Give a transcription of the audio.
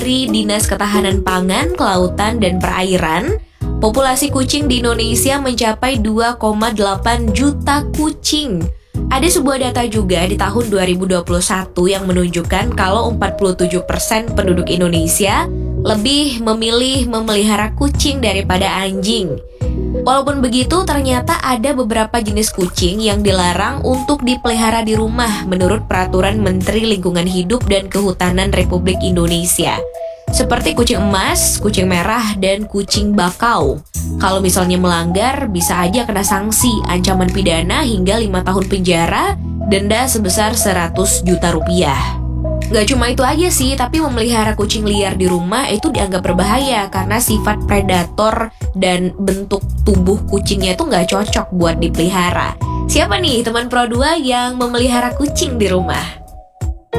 dari Dinas Ketahanan Pangan, Kelautan, dan Perairan, populasi kucing di Indonesia mencapai 2,8 juta kucing. Ada sebuah data juga di tahun 2021 yang menunjukkan kalau 47% penduduk Indonesia lebih memilih memelihara kucing daripada anjing. Walaupun begitu, ternyata ada beberapa jenis kucing yang dilarang untuk dipelihara di rumah menurut Peraturan Menteri Lingkungan Hidup dan Kehutanan Republik Indonesia. Seperti kucing emas, kucing merah, dan kucing bakau. Kalau misalnya melanggar, bisa aja kena sanksi, ancaman pidana hingga 5 tahun penjara, denda sebesar 100 juta rupiah. Gak cuma itu aja sih, tapi memelihara kucing liar di rumah itu dianggap berbahaya karena sifat predator dan bentuk tubuh kucingnya itu gak cocok buat dipelihara. Siapa nih teman Pro 2 yang memelihara kucing di rumah?